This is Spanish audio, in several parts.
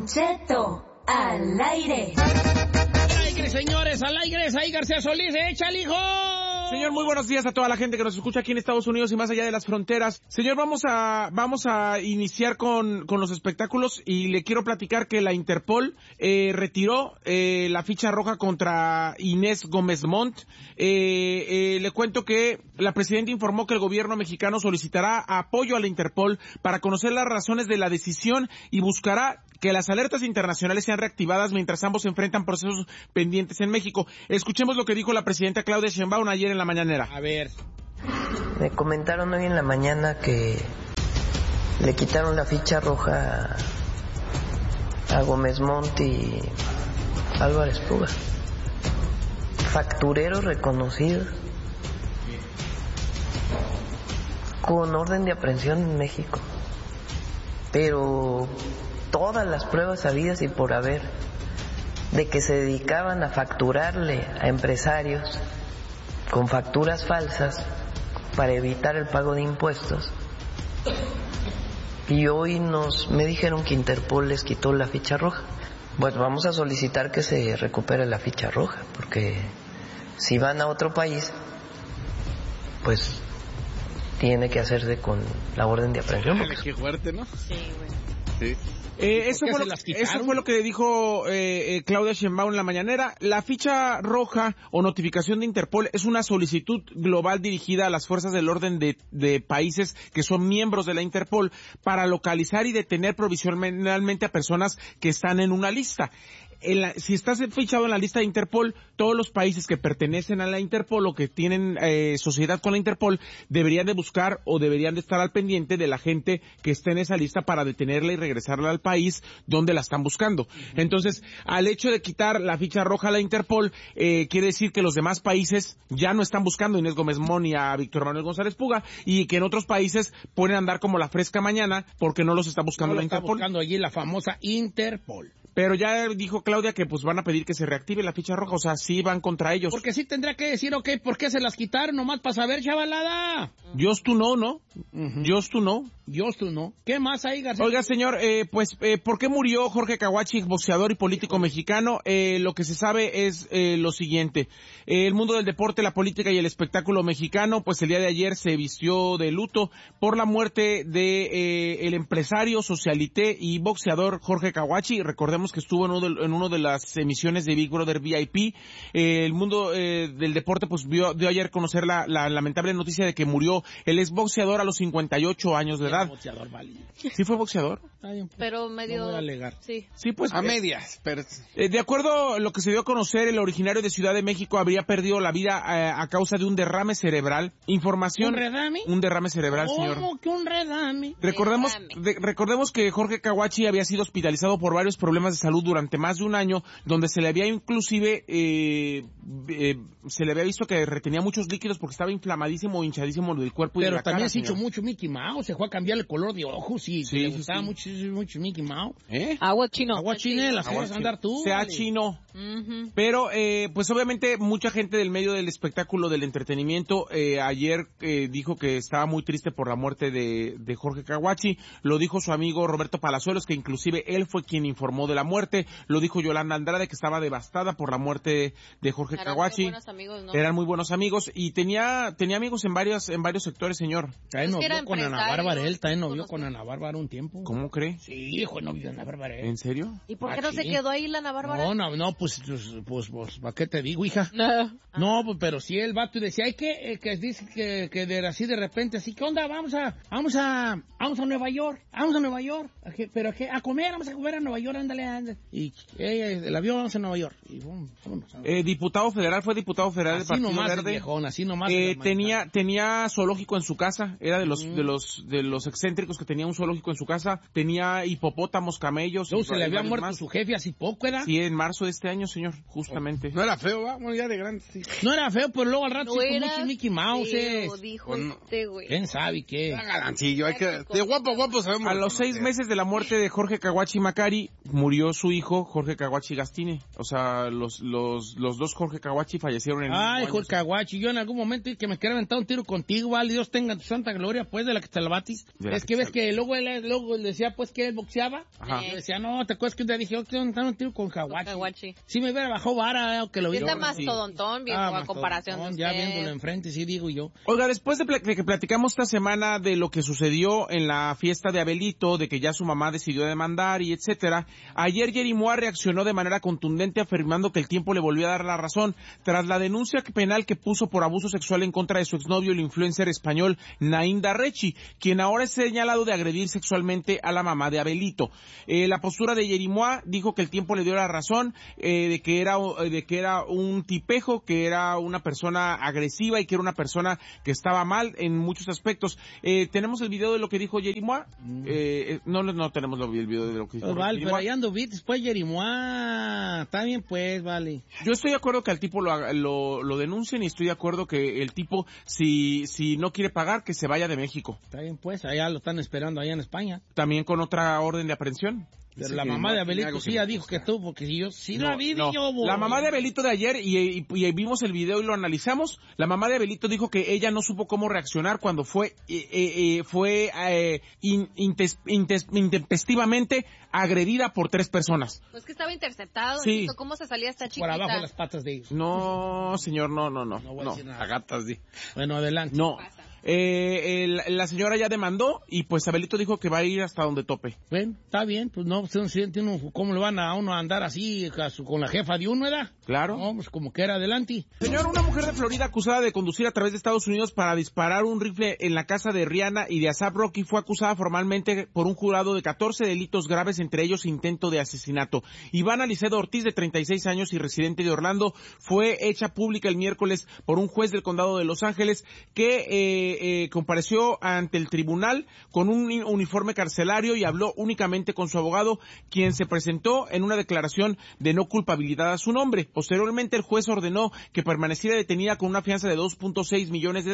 Cheto al aire. Al aire, señores, al aire, ahí García Solís, échale, hijo. Señor, muy buenos días a toda la gente que nos escucha aquí en Estados Unidos y más allá de las fronteras. Señor, vamos a iniciar con los espectáculos y le quiero platicar que la Interpol retiró la ficha roja contra Inés Gómez Montt. Le cuento que la presidenta informó que el gobierno mexicano solicitará apoyo a la Interpol para conocer las razones de la decisión y buscará que las alertas internacionales sean reactivadas mientras ambos enfrentan procesos pendientes en México. Escuchemos lo que dijo la presidenta Claudia Sheinbaum ayer en la mañanera. A ver. Me comentaron hoy en la mañana que le quitaron la ficha roja a Gómez Montt y Álvarez Puga. Factureros reconocidos con orden de aprehensión en México. Pero todas las pruebas habidas y por haber de que se dedicaban a facturarle a empresarios con facturas falsas para evitar el pago de impuestos. Y hoy me dijeron que Interpol les quitó la ficha roja. Pues vamos a solicitar que se recupere la ficha roja, porque si van a otro país, pues tiene que hacerse con la orden de aprehensión. Qué fuerte, ¿no? Sí, güey. Sí. Eso fue lo que dijo Claudia Sheinbaum en la mañanera. La ficha roja o notificación de Interpol es una solicitud global dirigida a las fuerzas del orden de países que son miembros de la Interpol para localizar y detener provisionalmente a personas que están en una lista. Si estás fichado en la lista de Interpol, todos los países que pertenecen a la Interpol o que tienen sociedad con la Interpol deberían de buscar o deberían de estar al pendiente de la gente que esté en esa lista para detenerla y regresarla al país donde la están buscando. Entonces, al hecho de quitar la ficha roja a la Interpol, quiere decir que los demás países ya no están buscando a Inés Gómez Montt y a Víctor Manuel González Puga, y que en otros países pueden andar como la fresca mañana porque no los está buscando la Interpol. Está buscando allí la famosa Interpol. Pero ya dijo Claudia que pues van a pedir que se reactive la ficha roja, o sea, sí van contra ellos. Porque sí tendrá que decir, ok, ¿por qué se las quitaron? Nomás para saber, chavalada. Just to know, ¿no? Just to know. Just to know. ¿Qué más hay, García? Oiga, señor, ¿por qué murió Jorge Caguachi, boxeador y político mexicano? Lo que se sabe es lo siguiente. El mundo del deporte, la política y el espectáculo mexicano, pues el día de ayer se vistió de luto por la muerte de el empresario, socialité y boxeador Jorge Caguachi. Recordemos que estuvo en una de las emisiones de Big Brother VIP. El mundo del deporte pues dio ayer a conocer la lamentable noticia de que murió el exboxeador a los 58 años de edad. Boxeador, vale. ¿Sí fue boxeador? Pero medio... No voy a alegar. Sí. Sí, pues... A medias, pero... de acuerdo a lo que se dio a conocer, el originario de Ciudad de México habría perdido la vida a causa de un derrame cerebral. Información... ¿Un redame? Un derrame cerebral, señor. ¿Cómo que un redame? Recordemos que Jorge Caguachi había sido hospitalizado por varios problemas de salud durante más de un año, donde se le había inclusive se le había visto que retenía muchos líquidos porque estaba inflamadísimo o hinchadísimo del cuerpo y de la cara. Pero también se señor. hizo mucho Mickey Mouse, se fue a cambiar el color de ojos y sí, le gustaba mucho Mickey Mouse. Agua chino. Agua china, las vas a andar tú. Sea vale. chino. Pero, pues obviamente mucha gente del medio del espectáculo, del entretenimiento, ayer dijo que estaba muy triste por la muerte de Jorge Caguachi. Lo dijo su amigo Roberto Palazuelos, que inclusive él fue quien informó de la muerte. Lo dijo Yolanda Andrade, que estaba devastada por la muerte de Jorge Caguachi. Eran muy buenos amigos, ¿no? Eran muy buenos amigos y tenía amigos en varios sectores, señor. También Es que novió era con Ana empresario, Bárbara, él también novió con Ana Bárbara un tiempo. ¿Cómo cree? Sí, fue novio de Ana Bárbara. ¿En serio? ¿Y por qué no se quedó ahí la Ana Bárbara? No, pues, ¿para qué te digo, hija? No, pues, pero si el vato decía, hay que dice que así de repente, así, ¿qué onda? Vamos a Nueva York, ¿pero a qué? A comer, vamos a comer a Nueva York, ándale. Y el avión, vamos a Nueva York. Y vámonos. Diputado federal, fue diputado federal del Partido Verde. Viejón, así nomás. Tenía zoológico en su casa, era de los excéntricos que tenía un zoológico en su casa, tenía hipopótamos, camellos. Luego se le había muerto su jefe así poco, ¿era? Sí, en marzo de este año, señor, justamente. No era feo, ¿va? Bueno, ya de grande, sí. No era feo, pero luego al rato No sí era mucho Mickey Mouse. feo, dijo güey. ¿Quién sabe qué? Era garantillo, hay que... De guapo sabemos... A los 6 meses de la muerte de Jorge Caguachi Macari, murió su hijo, Jorge Caguachi Gastine. O sea, los dos Jorge Caguachi fallecieron en... Ay, Jorge Caguachi, yo en algún momento que me quiera aventar un tiro contigo, vale, Dios tenga tu santa gloria, pues, de la que te la batiste. Es que ves que luego él decía pues que él boxeaba. Ajá. Y decía, no, te acuerdas que un día dije, un tiro con Jaguachi. Sí me hubiera bajado vara, que lo vi. Está más todontón, viejo, a comparación de usted. Ya viéndolo enfrente, sí digo yo. Oiga, después de que platicamos esta semana de lo que sucedió en la fiesta de Abelito, de que ya su mamá decidió demandar y etcétera, ayer Yerimoa reaccionó de manera contundente afirmando que el tiempo le volvió a dar la razón tras la denuncia penal que puso por abuso sexual en contra de su exnovio, el influencer español Naim Darrechi, quien ahora es señalado de agredir sexualmente a la mamá de Abelito. La postura de Yerimoa dijo que el tiempo le dio la razón, de que era un tipejo, que era una persona agresiva y que era una persona que estaba mal en muchos aspectos. ¿Tenemos el video de lo que dijo Yerimoa? No tenemos el video de lo que dijo vale, Yerimoa. Pero ahí ando después Yerimoa. Está bien pues, vale. Yo estoy de acuerdo que al tipo lo denuncien y estoy de acuerdo que el tipo, si no quiere pagar, que se vaya de México. Está bien pues, allá lo están esperando allá en España. También con otra orden de aprehensión. Pero la mamá de Abelito sí ya dijo que tú, porque yo sí la vi. La mamá de Abelito de ayer, y vimos el video y lo analizamos, la mamá de Abelito dijo que ella no supo cómo reaccionar cuando fue intempestivamente agredida por 3 personas. Pues que estaba interceptado, sí. ¿Cómo se salía esta chiquita? Por abajo de las patas de ellos. No, señor, no. No voy a decir nada. A gatas, di. Bueno, adelante. No. La señora ya demandó y pues Abelito dijo que va a ir hasta donde tope. Bueno, está bien, pues no, ¿cómo le van a uno a andar así con la jefa de uno, verdad? Claro. No, pues como que era adelante. Señor, una mujer de Florida acusada de conducir a través de Estados Unidos para disparar un rifle en la casa de Rihanna y de A$AP Rocky fue acusada formalmente por un jurado de 14 delitos graves, entre ellos intento de asesinato. Ivana Licedo Ortiz, de 36 años y residente de Orlando, fue hecha pública el miércoles por un juez del condado de Los Ángeles que compareció ante el tribunal con un uniforme carcelario y habló únicamente con su abogado, quien se presentó en una declaración de no culpabilidad a su nombre. Posteriormente, el juez ordenó que permaneciera detenida con una fianza de $2.6 millones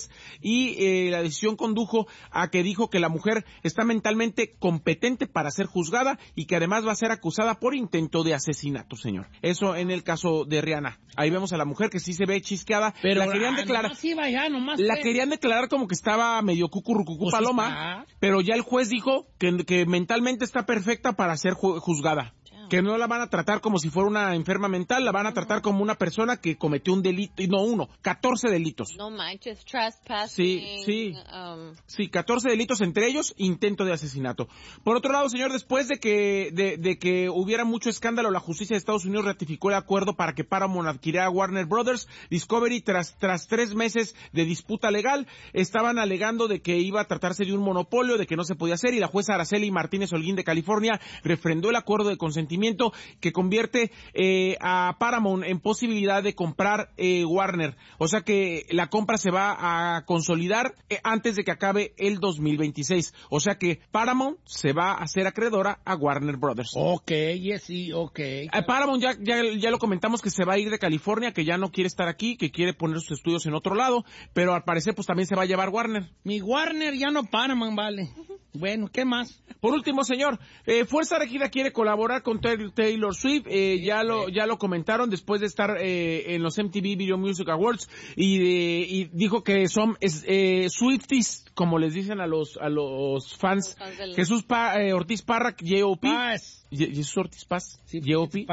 y la decisión condujo a que dijo que la mujer está mentalmente competente para ser juzgada y que además va a ser acusada por intento de asesinato, señor. Eso en el caso de Rihanna. Ahí vemos a la mujer que sí se ve chisqueada, pero la querían declarar. Querían declarar como que estaba medio cucurrucucú paloma, pero ya el juez dijo que mentalmente está perfecta para ser juzgada. Que no la van a tratar como si fuera una enferma mental, la van a tratar como una persona que cometió un delito, y no 14 delitos. No manches, trespassing. Sí, 14 delitos, entre ellos intento de asesinato. Por otro lado, señor, después de que hubiera mucho escándalo, la justicia de Estados Unidos ratificó el acuerdo para que Paramount adquiriera a Warner Brothers Discovery tras 3 meses de disputa legal. Estaban alegando de que iba a tratarse de un monopolio, de que no se podía hacer, y la jueza Araceli Martínez Holguín de California refrendó el acuerdo de consentimiento que convierte a Paramount en posibilidad de comprar Warner. O sea que la compra se va a consolidar antes de que acabe el 2026. O sea que Paramount se va a hacer acreedora a Warner Brothers. Ok. Paramount ya lo comentamos que se va a ir de California, que ya no quiere estar aquí, que quiere poner sus estudios en otro lado, pero al parecer pues también se va a llevar Warner. Mi Warner ya no Paramount, vale. Bueno, ¿qué más? Por último, señor, Fuerza Regida quiere colaborar con Taylor Swift, ya lo comentaron después de estar en los MTV Video Music Awards y dijo que son Swifties, como les dicen a los fans. Jesús Ortiz Parra, J.O.P. Jesús Ortiz Paz, sí, J.O.P.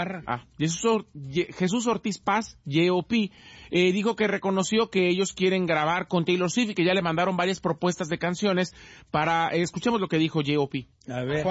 Jesús Ortiz Paz, J.O.P. Dijo que reconoció que ellos quieren grabar con Taylor Swift y que ya le mandaron varias propuestas de canciones para... escuchemos lo que dijo J.O.P. A ver.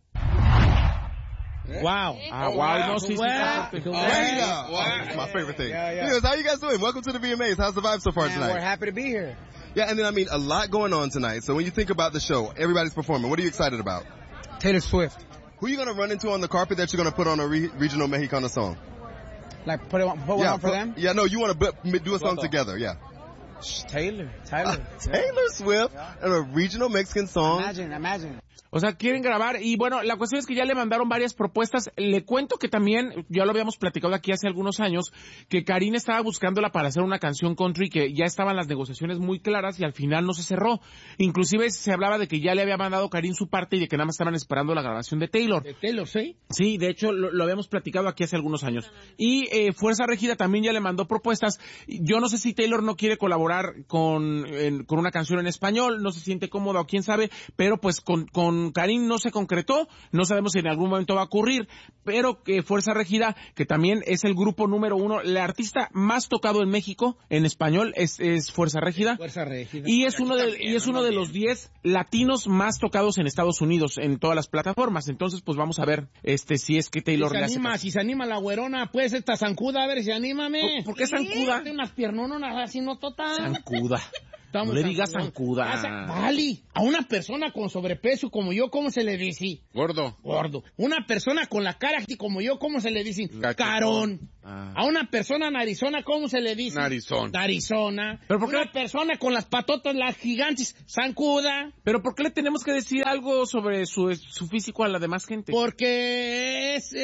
Wow. Wow. No, sí. Wow. My favorite thing. Anyways, how you guys doing? Welcome to the VMAs. How's the vibe so far tonight? We're happy to be here. Yeah, and then, I mean, a lot going on tonight. So when you think about the show, everybody's performing. What are you excited about? Taylor Swift. Who are you going to run into on the carpet that you're going to put on a regional Mexicana song? Like put one on for them? Yeah, no, you want to do a song together, yeah. Taylor Swift and a regional Mexican song. Imagine. O sea, quieren grabar y bueno, la cuestión es que ya le mandaron varias propuestas. Le cuento que también, ya lo habíamos platicado aquí hace algunos años, que Karin estaba buscándola para hacer una canción country, que ya estaban las negociaciones muy claras y al final no se cerró. Inclusive se hablaba de que ya le había mandado Karin su parte y de que nada más estaban esperando la grabación de Taylor. ¿De Taylor, sí? Sí, de hecho lo habíamos platicado aquí hace algunos años. Y Fuerza Régida también ya le mandó propuestas. Yo no sé si Taylor no quiere colaborar con una canción en español, no se siente cómoda o quién sabe, pero pues con Karin no se concretó, no sabemos si en algún momento va a ocurrir, pero Fuerza Régida, que también es el grupo número 1, el artista más tocado en México en español es Fuerza Régida. Fuerza Régida. Y es uno de los 10 latinos más tocados en Estados Unidos en todas las plataformas. Entonces, pues vamos a ver si es que Taylor le hace caso. Si se anima la güerona, pues esta zancuda, a ver si anímame. ¿Por qué zancuda? Tiene unas piernonas así, no total. Zancuda. No le digas zancuda. Vale, a una persona con sobrepeso como yo, ¿cómo se le dice? Gordo. Una persona con la cara así como yo, ¿cómo se le dice? Carón. A una persona narizona, ¿cómo se le dice? Narizona. ¿Pero por qué? Una persona con las patotas, las gigantes, zancuda. ¿Pero por qué le tenemos que decir algo sobre su físico a la demás gente? Porque es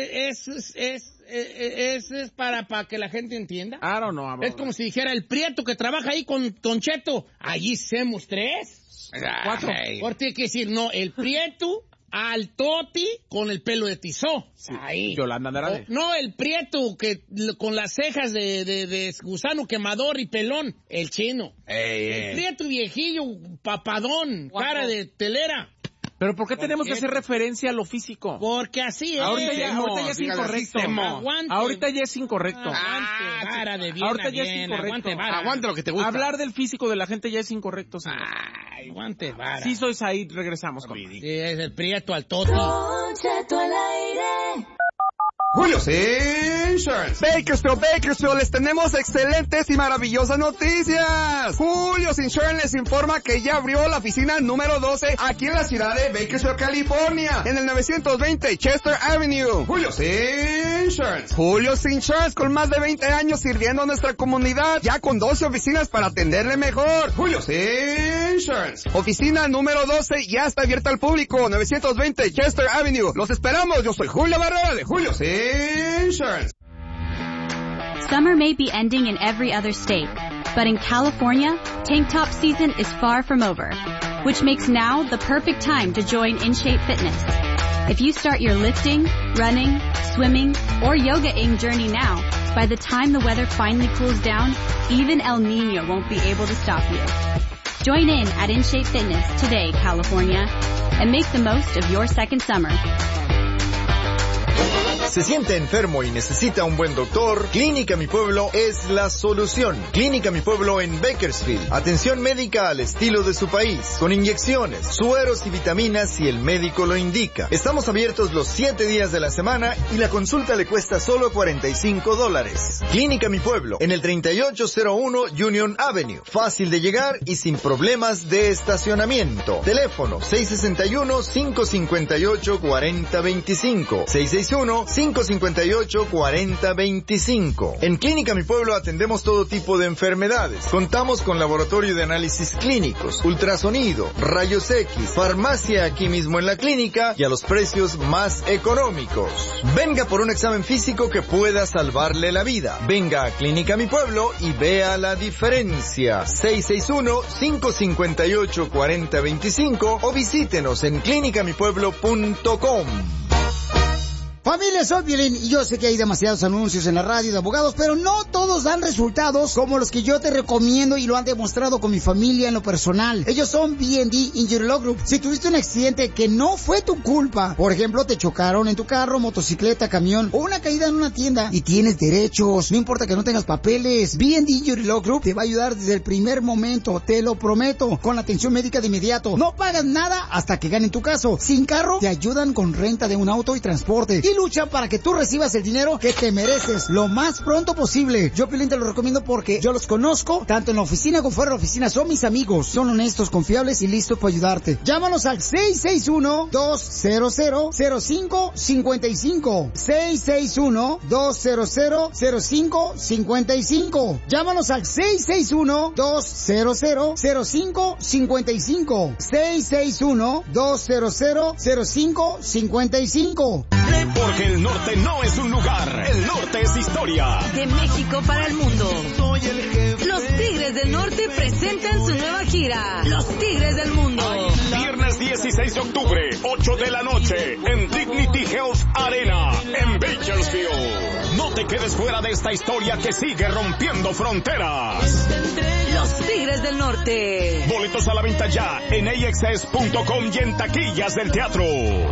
para que la gente entienda. I don't know. Es como si dijera el Prieto que trabaja ahí con Cheto. Allí somos 3. 4. Por tiene que decir, no, el Prieto al Toti con el pelo de Tizó. Sí, ahí. Yolanda Andrade. No, el Prieto que con las cejas de gusano quemador y pelón. El Chino. El Prieto viejillo, papadón, guapo, cara de telera. ¿Pero por qué tenemos que hacer referencia a lo físico? Porque así es. Ahorita ya es incorrecto. Ahorita ya es incorrecto. Ahorita ya es incorrecto. Aguante lo que te gusta. Hablar del físico de la gente ya es incorrecto, señor. Aguante vara. Sí sois ahí, regresamos con. Sí, es el Prieto al Toti. Cheto al aire. Julio's Insurance. Bakersfield, les tenemos excelentes y maravillosas noticias. Julio's Insurance les informa que ya abrió la oficina número 12 aquí en la ciudad de Bakersfield, California, en el 920 Chester Avenue. Julio's Insurance. Julio's Insurance, con más de 20 años sirviendo a nuestra comunidad, ya con 12 oficinas para atenderle mejor. Julio's Insurance. Oficina número 12 ya está abierta al público, 920 Chester Avenue. Los esperamos, yo soy Julio Barrera de Julio's Insurance. Summer may be ending in every other state, but in California, tank top season is far from over, which makes now the perfect time to join InShape Fitness. If you start your lifting, running, swimming, or yoga-ing journey now, by the time the weather finally cools down, even El Niño won't be able to stop you. Join in at InShape Fitness today, California, and make the most of your second summer. ¿Se siente enfermo y necesita un buen doctor? Clínica Mi Pueblo es la solución. Clínica Mi Pueblo en Bakersfield. Atención médica al estilo de su país, con inyecciones, sueros y vitaminas si el médico lo indica. Estamos abiertos los 7 días de la semana y la consulta le cuesta solo $45. Clínica Mi Pueblo en el 3801 Union Avenue. Fácil de llegar y sin problemas de estacionamiento. Teléfono 661-558-4025. 661-558-4025. En Clínica Mi Pueblo atendemos todo tipo de enfermedades. Contamos con laboratorio de análisis clínicos, ultrasonido, rayos X, farmacia aquí mismo en la clínica y a los precios más económicos. Venga por un examen físico que pueda salvarle la vida. Venga a Clínica Mi Pueblo y vea la diferencia. 661-558-4025 o visítenos en clinicamipueblo.com. Familia, soy Piolín y yo sé que hay demasiados anuncios en la radio de abogados, pero no todos dan resultados como los que yo te recomiendo y lo han demostrado con mi familia en lo personal. Ellos son B&D Injury Law Group. Si tuviste un accidente que no fue tu culpa, por ejemplo, te chocaron en tu carro, motocicleta, camión o una caída en una tienda y tienes derechos, no importa que no tengas papeles, B&D Injury Law Group te va a ayudar desde el primer momento, te lo prometo, con la atención médica de inmediato. No pagas nada hasta que ganen tu caso. Sin carro, te ayudan con renta de un auto y transporte. y luchan para que tú recibas el dinero que te mereces lo más pronto posible. Yo, Piolín, te lo recomiendo porque yo los conozco, tanto en la oficina como fuera de la oficina. Son mis amigos, son honestos, confiables y listos para ayudarte. Llámanos al 661-200-0555. 661-200-0555. Llámanos al 661-200-0555. 661-200-0555. Porque el norte no es un lugar, el norte es historia. De México para el mundo. Soy el jefe. Los Tigres del Norte presentan su nueva gira, Los Tigres del Mundo. Viernes 16 de octubre, 8 de la noche, en Dignity Health Arena, en Bakersfield. No te quedes fuera de esta historia que sigue rompiendo fronteras. Los Tigres del Norte. Boletos a la venta ya en axs.com y en taquillas del teatro.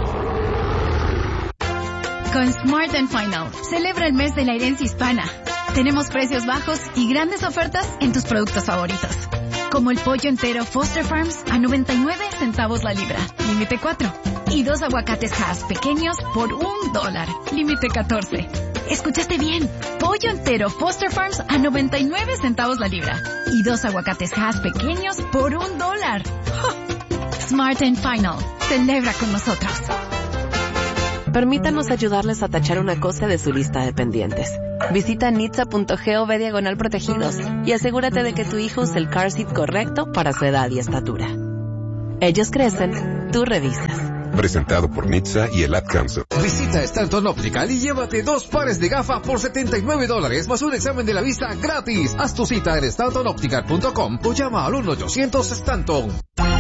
Con Smart & Final, celebra el mes de la herencia hispana. Tenemos precios bajos y grandes ofertas en tus productos favoritos. Como el pollo entero Foster Farms a 99 centavos la libra, límite 4. Y 2 aguacates Hass pequeños por $1, límite 14. ¿Escuchaste bien? Pollo entero Foster Farms a 99 centavos la libra. Y 2 aguacates Hass pequeños por $1. ¡Oh! Smart & Final, celebra con nosotros. Permítanos ayudarles a tachar una cosa de su lista de pendientes. Visita nitsa.gov/protegidos y asegúrate de que tu hijo use el car seat correcto para su edad y estatura. Ellos crecen, tú revisas. Presentado por Nitsa y el Ad Council. Visita Stanton Optical y llévate 2 pares de gafas por $79 más un examen de la vista gratis. Haz tu cita en StantonOptical.com o llama al 1-800-STANTON.